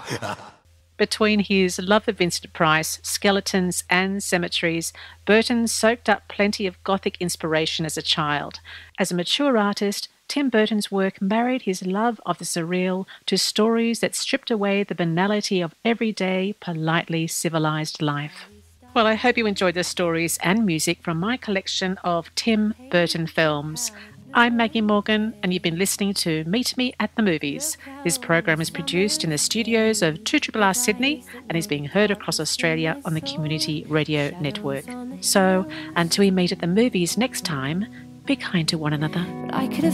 Between his love of Vincent Price, skeletons, and cemeteries, Burton soaked up plenty of Gothic inspiration as a child. As a mature artist, Tim Burton's work married his love of the surreal to stories that stripped away the banality of everyday, politely civilized life. Well, I hope you enjoyed the stories and music from my collection of Tim Burton films. I'm Maggie Morgan, and you've been listening to Meet Me at the Movies. This program is produced in the studios of 2RRR Sydney and is being heard across Australia on the Community Radio Network. So, until we meet at the movies next time, be kind to one another. I could have